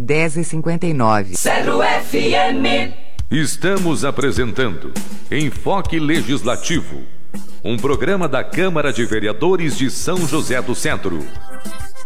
10h59. Cedro FM. Estamos apresentando Enfoque Legislativo, um programa da Câmara de Vereadores de São José do Centro.